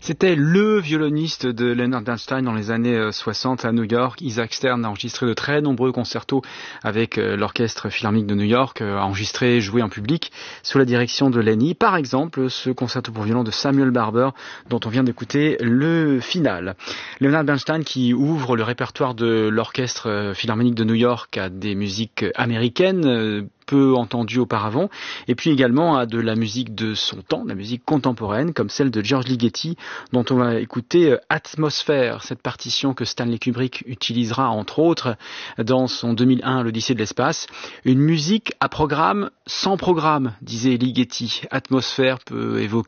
C'était le violoniste de Leonard Bernstein dans les années 60 à New York. Isaac Stern a enregistré de très nombreux concertos avec l'Orchestre Philharmonique de New York, a enregistré et joué en public sous la direction de Lenny. Par exemple, ce concerto pour violon de Samuel Barber dont on vient d'écouter le final. Leonard Bernstein qui ouvre le répertoire de l'Orchestre Philharmonique de New York à des musiques américaines, peu entendu auparavant, et puis également à de la musique de son temps, de la musique contemporaine, comme celle de George Ligeti, dont on va écouter Atmosphère, cette partition que Stanley Kubrick utilisera entre autres dans son 2001 l'Odyssée de l'espace. Une musique à programme sans programme, disait Ligeti. Atmosphère peut évoquer